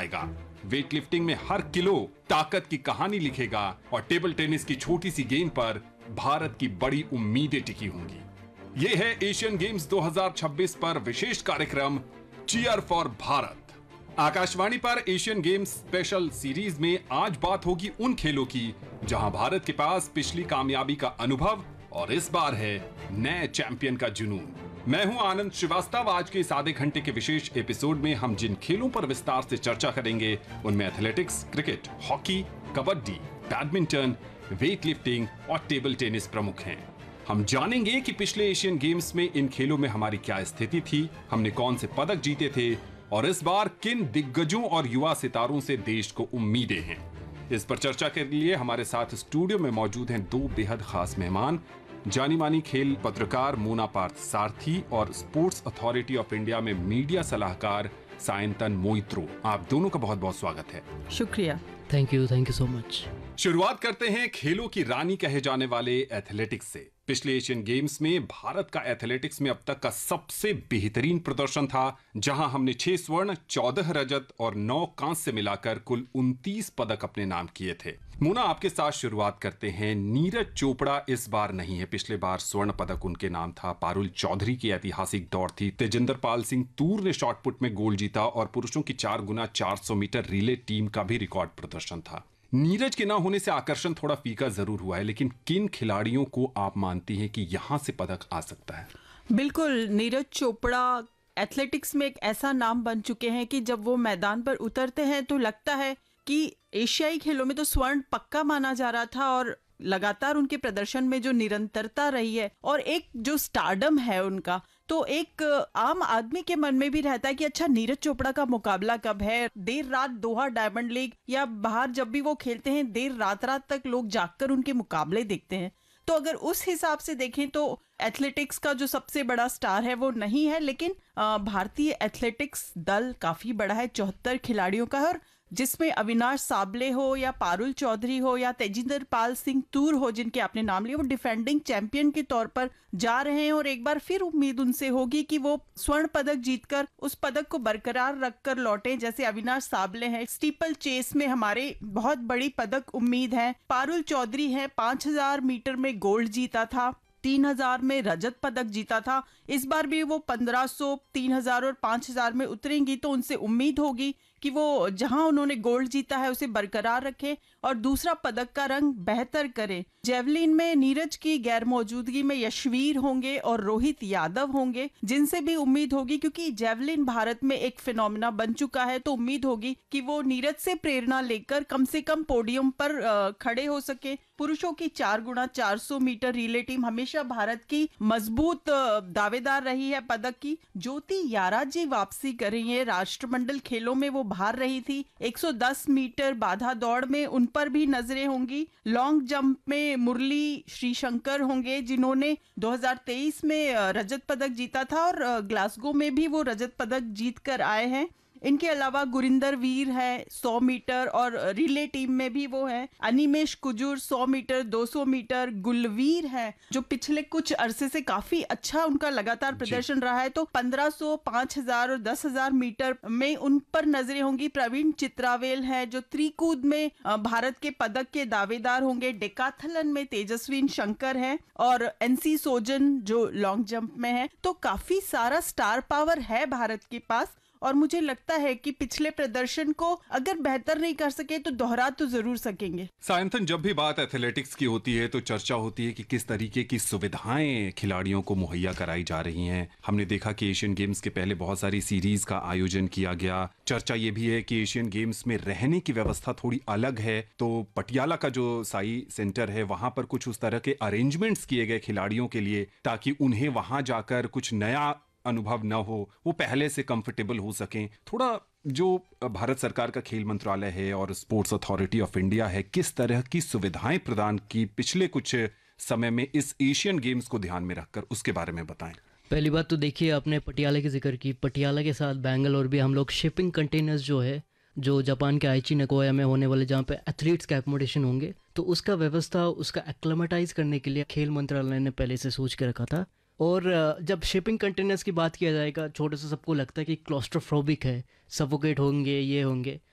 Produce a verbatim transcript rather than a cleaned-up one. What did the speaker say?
बताएगा। Weight lifting में हर kilo ताकत की कहानी लिखेगा और टेबल टेनिस की छोटी सी गेंद पर भारत की बड़ी उम्मीदें टिकी होंगी। ये है एशियन गेम्स दो हज़ार छब्बीस पर विशेष कार्यक्रम चीयर फॉर भारत। आकाशवाणी पर एशियन गेम्स स्पेशल सीरीज में आज बात होगी उन खेलों की जहां भारत के पास पिछली कामयाबी का अनुभव और इस बार है नए चैंपियन का जुनून। मैं हूं आनंद श्रीवास्तव। आज के इस आधे घंटे के विशेष एपिसोड में हम जिन खेलों पर विस्तार से चर्चा करेंगे उनमें athletics, cricket, hockey, kabaddi, badminton, weight lifting और टेबल टेनिस प्रमुख हैं। हम जानेंगे कि पिछले एशियन गेम्स में इन खेलों में हमारी क्या स्थिति थी, हमने कौन से पदक जीते थे और इस बार किन दिग्गजों और युवा सितारों से देश को उम्मीदें हैं। इस पर चर्चा के लिए हमारे साथ स्टूडियो में मौजूद हैं दो बेहद खास मेहमान, जानी मानी खेल पत्रकार मोना पार्थ सारथी और स्पोर्ट्स अथॉरिटी ऑफ इंडिया में मीडिया सलाहकार सायंतन मोइत्रो। आप दोनों का बहुत बहुत स्वागत है। शुक्रिया। Thank you thank you so much. शुरुआत करते हैं खेलों की रानी कहे जाने वाले एथलेटिक्स से। पिछले एशियन गेम्स में भारत का एथलेटिक्स में अब तक का सबसे बेहतरीन प्रदर्शन था, जहां हमने छह स्वर्ण, चौदह रजत और नौ कांस्य मिलाकर कुल उनतीस पदक अपने नाम किए थे। मोना, आपके साथ शुरुआत करते हैं। नीरज चोपड़ा इस बार नहीं है, पिछले बार स्वर्ण पदक उनके नाम था। पारुल चौधरी की ऐतिहासिक दौड़ थी। तेजिंदर पाल सिंह तूर ने शॉटपुट में गोल्ड जीता और पुरुषों की चार गुना चार सौ मीटर रिले टीम का भी रिकॉर्ड प्रदर्शन था। नीरज के ना होने से आकर्षण थोड़ा फीका जरूर हुआ है, लेकिन किन खिलाड़ियों को आप मानती हैं कि यहां से पदक आ सकता है? बिल्कुल, नीरज चोपड़ा एथलेटिक्स में एक ऐसा नाम बन चुके हैं कि जब वो मैदान पर उतरते हैं तो लगता है कि एशियाई खेलों में तो स्वर्ण पक्का माना जा रहा था और लगातार उनके प्रदर्शन में जो निरंतरता रही है और एक जो स्टारडम है उनका, तो एक आम आदमी के मन में भी रहता है कि अच्छा, नीरज चोपड़ा का मुकाबला कब है। देर रात दोहा डायमंड लीग या बाहर जब भी वो खेलते हैं, देर रात रात तक लोग जागकर उनके मुकाबले देखते हैं। तो अगर उस हिसाब से देखें तो एथलेटिक्स का जो सबसे बड़ा स्टार है वो नहीं है, लेकिन भारतीय एथलेटिक्स दल काफी बड़ा है, चौहत्तर खिलाड़ियों का है, और जिसमें अविनाश साबले हो या पारुल चौधरी हो या तेजिंदर पाल सिंह तूर हो, जिनके आपने नाम लिया, वो डिफेंडिंग चैंपियन के तौर पर जा रहे हैं और एक बार फिर उम्मीद उनसे होगी कि वो स्वर्ण पदक जीतकर उस पदक को बरकरार रखकर लौटे। जैसे अविनाश साबले हैं, स्टीपल चेस में हमारे बहुत बड़ी पदक उम्मीद है। पारुल चौधरी है, पांच हजार मीटर में गोल्ड जीता था, तीन हजार में रजत पदक जीता था। इस बार भी वो पंद्रह सौ, तीन हजार और पांच हजार में उतरेंगी, तो उनसे उम्मीद होगी कि वो जहां उन्होंने गोल्ड जीता है उसे बरकरार रखें और दूसरा पदक का रंग बेहतर करें। जेवलिन में नीरज की गैर मौजूदगी में यशवीर होंगे और रोहित यादव होंगे, जिनसे भी उम्मीद होगी, क्योंकि जेवलिन भारत में एक फिनोमिना बन चुका है, तो उम्मीद होगी कि वो नीरज से प्रेरणा लेकर कम से कम पोडियम पर खड़े हो सके। पुरुषों की चार गुना चार सौ मीटर रिले टीम हमेशा भारत की मजबूत दावेदार रही है पदक की। ज्योति याराजी वापसी कर रही है। राष्ट्रमंडल खेलों में वो बाहर रही थी। एक सौ दस मीटर बाधा दौड़ में उन पर भी नजरें होंगी। लॉन्ग जंप में मुरली श्रीशंकर होंगे, जिन्होंने दो हज़ार तेईस में रजत पदक जीता था और ग्लासगो में भी वो रजत पदक जीत कर आए हैं। इनके अलावा गुरिंदर वीर है सौ मीटर और रिले टीम में भी वो है। अनिमेश कुजूर सौ मीटर, दो सौ मीटर। गुलवीर है जो पिछले कुछ अरसे से काफी अच्छा उनका लगातार प्रदर्शन रहा है, तो पंद्रह सौ, पांच हजार और दस हजार मीटर में उन पर नजरें होंगी। प्रवीण चित्रावेल है जो त्रिकूद में भारत के पदक के दावेदार होंगे। डेकाथलन में तेजस्विन शंकर है और एनसी सोजन जो लॉन्ग जंप में है। तो काफी सारा स्टार पावर है भारत के पास और मुझे लगता है कि पिछले प्रदर्शन को अगर बेहतर नहीं कर सके तो दोहरा तो जरूर सकेंगे। सायंतन, जब भी बात एथलेटिक्स की होती है तो चर्चा होती है कि किस तरीके की सुविधाएं खिलाड़ियों को मुहैया कराई जा रही हैं। हमने देखा कि एशियन गेम्स के पहले बहुत सारी सीरीज का आयोजन किया गया। चर्चा ये भी है कि एशियन गेम्स में रहने की व्यवस्था थोड़ी अलग है, तो पटियाला का जो साई सेंटर है वहां पर कुछ उस तरह के अरेंजमेंट्स किए गए खिलाड़ियों के लिए, ताकि उन्हें वहां जाकर कुछ नया अनुभव न हो, वो पहले से कंफर्टेबल हो सकें। थोड़ा जो भारत सरकार का खेल मंत्रालय है और स्पोर्ट्स अथॉरिटी ऑफ इंडिया है, किस तरह की सुविधाएं प्रदान की पिछले कुछ समय में इस एशियन गेम्स को ध्यान में रखकर, उसके बारे में बताएं। पहली बात तो देखिए, आपने पटियाला की जिक्र की। पटियाला के साथ बेंगलोर भी हम लोग शिपिंग कंटेनर्स जो है, जो जापान के आइची नगोया में होने वाले जहाँ पे एथलीट्स का एकोमोडेशन होंगे, तो उसका व्यवस्था, उसका एक्लेमेटाइज करने के लिए खेल मंत्रालय ने पहले से सोच के रखा था। और जब शिपिंग कंटेनर्स की बात किया जाएगा, छोटे से सबको लगता है कि क्लॉस्ट्रोफोबिक है, सफोकेट होंगे, ये होंगे,